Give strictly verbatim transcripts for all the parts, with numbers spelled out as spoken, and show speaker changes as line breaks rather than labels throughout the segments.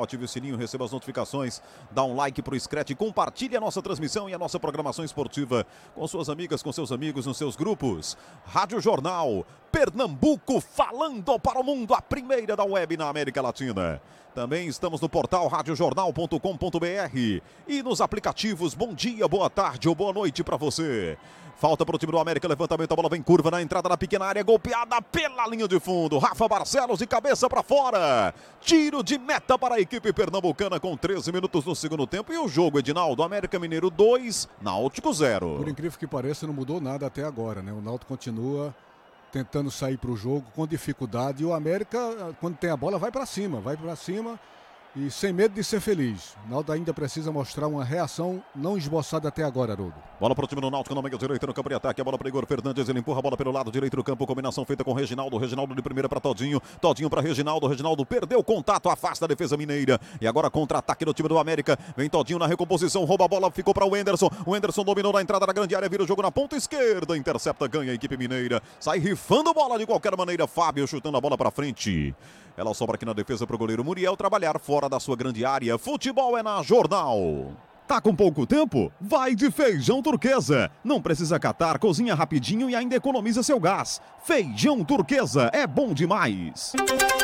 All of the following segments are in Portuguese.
canal, ative o sininho, receba as notificações, dá um like pro Scratch, compartilhe a nossa transmissão e a nossa programação esportiva com suas amigas, com seus amigos, nos seus grupos. Rádio Jornal, Pernambuco falando para o mundo, a primeira da web na América Latina. Também estamos no portal rádio jornal ponto com ponto br e nos aplicativos. Bom dia, boa tarde ou boa noite para você. Falta para o time do América, levantamento, a bola vem curva na entrada da pequena área, golpeada pela linha de fundo. Rafa Barcelos de cabeça para fora. Tiro de meta para a equipe pernambucana com treze minutos no segundo tempo. E o jogo, Edinaldo, América Mineiro dois, Náutico zero.
Por incrível que pareça, não mudou nada até agora, né? O Náutico continua tentando sair para o jogo com dificuldade. E o América, quando tem a bola, vai para cima, vai para cima. E sem medo de ser feliz. O Náutico ainda precisa mostrar uma reação não esboçada até agora, Haroldo.
Bola para o time do Náutico na meia direita no campo de ataque. A bola para Igor Fernandes. Ele empurra a bola pelo lado direito do campo. Combinação feita com Reginaldo. Reginaldo de primeira para Todinho. Todinho para Reginaldo. Reginaldo perdeu o contato. Afasta a defesa mineira. E agora contra-ataque do time do América. Vem Todinho na recomposição. Rouba a bola. Ficou para o Wenderson. O Wenderson dominou na entrada da grande área. Vira o jogo na ponta esquerda. Intercepta, ganha a equipe mineira. Sai rifando bola de qualquer maneira. Fábio chutando a bola para frente. Ela sobra aqui na defesa para o goleiro Muriel trabalhar fora da sua grande área. Futebol é na Jornal. Tá com pouco tempo? Vai de Feijão Turquesa. Não precisa catar, cozinha rapidinho e ainda economiza seu gás. Feijão Turquesa é bom demais.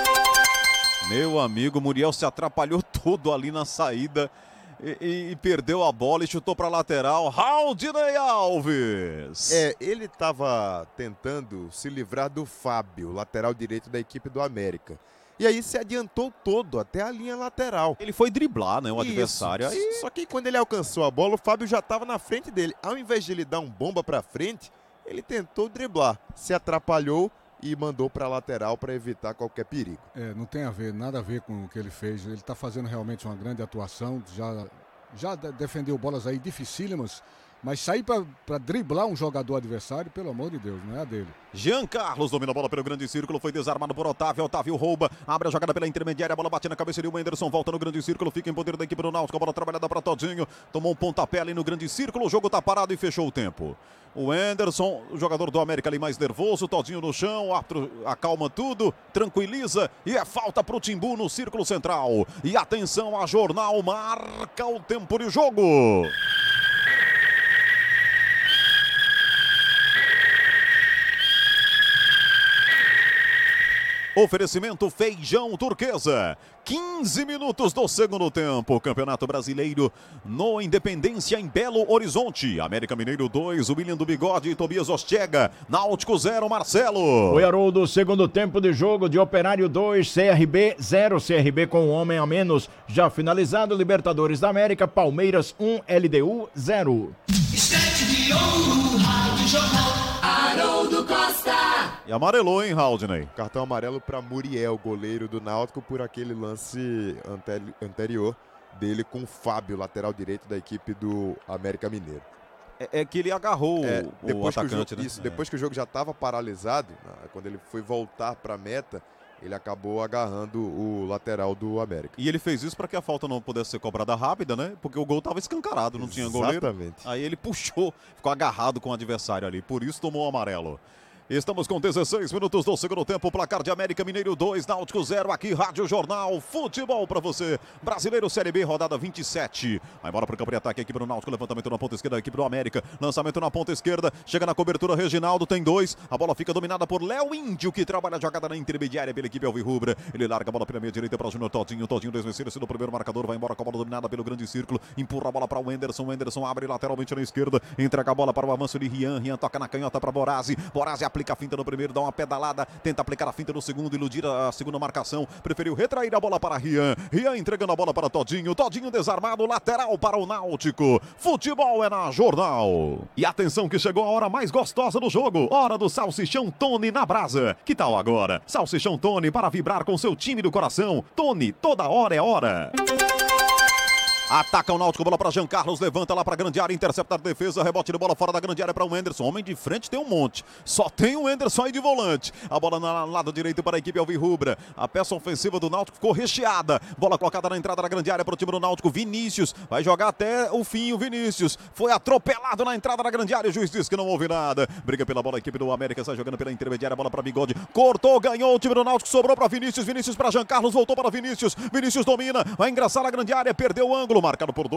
Meu amigo, Muriel se atrapalhou todo ali na saída e, e, e perdeu a bola e chutou para lateral. Raudinei Alves.
É, ele estava tentando se livrar do Fábio, lateral direito da equipe do América. E aí se adiantou todo, até a linha lateral.
Ele foi driblar, né, o
Isso.
adversário. Aí...
Só que quando ele alcançou a bola, o Fábio já estava na frente dele. Ao invés de ele dar um bomba para frente, ele tentou driblar. Se atrapalhou e mandou para a lateral para evitar qualquer perigo.
É, não tem a ver, nada a ver com o que ele fez. Ele está fazendo realmente uma grande atuação. Já, já defendeu bolas aí dificílimas. Mas sair para driblar um jogador adversário, pelo amor de Deus, não é a dele.
Jean Carlos domina a bola pelo grande círculo, foi desarmado por Otávio, Otávio rouba, abre a jogada pela intermediária, a bola bate na cabeça de Wenderson, volta no grande círculo, fica em poder da equipe do Náutico, a bola trabalhada para Todinho, tomou um pontapé ali no grande círculo, o jogo tá parado e fechou o tempo. O Wenderson, o jogador do América ali mais nervoso, Todinho no chão, acalma tudo, tranquiliza e é falta pro Timbu no círculo central. E atenção, a Jornal marca o tempo de jogo. Oferecimento Feijão Turquesa. quinze minutos do segundo tempo. Campeonato Brasileiro no Independência em Belo Horizonte. América Mineiro dois, William do Bigode e Tobias Ostega. Náutico zero, Marcelo.
Oi, Haroldo. Segundo tempo de jogo de Operário dois, C R B zero. C R B com um homem a menos. Já finalizado. Libertadores da América. Palmeiras um, L D U zero.
Estante de ouro, Rádio Jornal. Haroldo Costa.
E amarelou, hein, Raudinei?
Cartão amarelo para Muriel, goleiro do Náutico, por aquele lance anterior dele com o Fábio, lateral direito da equipe do América Mineiro.
É, é que ele agarrou é, o, o atacante,
jogo,
né?
Isso,
é.
depois que o jogo já estava paralisado, quando ele foi voltar para a meta, ele acabou agarrando o lateral do América.
E ele fez isso para que a falta não pudesse ser cobrada rápida, né? Porque o gol estava escancarado, não
Exatamente.
tinha goleiro. Aí ele puxou, ficou agarrado com o adversário ali, por isso tomou o amarelo. Estamos com dezesseis minutos do segundo tempo, placar de América Mineiro dois, Náutico zero, aqui Rádio Jornal, futebol pra você. Brasileiro Série B, rodada vinte e sete. Vai embora pro campo de ataque, a equipe do Náutico, levantamento na ponta esquerda, a equipe do América, lançamento na ponta esquerda, chega na cobertura, Reginaldo tem dois, a bola fica dominada por Léo Índio, que trabalha a jogada na intermediária pela equipe alvirrubra. Ele larga a bola pela meia direita para o Júnior Todinho, Todinho desvencilha-se no primeiro marcador, vai embora com a bola dominada pelo grande círculo, empurra a bola para o Wenderson, Wenderson abre lateralmente na esquerda, entrega a bola para o avanço de Rian, Rian toca na canhota para Borazzi, Borazzi aplica a finta no primeiro, dá uma pedalada, tenta aplicar a finta no segundo, iludir a segunda marcação, preferiu retrair a bola para Rian, Rian entregando a bola para Todinho, Todinho desarmado, lateral para o Náutico, futebol é na Jornal. E atenção que chegou a hora mais gostosa do jogo, hora do Salsichão Tony na brasa. Que tal agora? Salsichão Tony para vibrar com seu time do coração. Tony, toda hora é hora. Ataca o Náutico, bola para Jean Carlos, levanta lá para a grande área, intercepta a defesa, rebote de bola fora da grande área para o Anderson. Homem de frente tem um monte, só tem o Anderson aí de volante. A bola no lado direito para a equipe alvirrubra. A peça ofensiva do Náutico ficou recheada. Bola colocada na entrada da grande área para o time do Náutico. Vinícius vai jogar até o fim. O Vinícius foi atropelado na entrada da grande área. O juiz disse que não houve nada. Briga pela bola, a equipe do América sai jogando pela intermediária. Bola para Bigode, cortou, ganhou. O time do Náutico sobrou para Vinícius. Vinícius para Jean Carlos, voltou para Vinícius. Vinícius domina, vai ingressar na grande área, perdeu o ângulo, marcado por dois.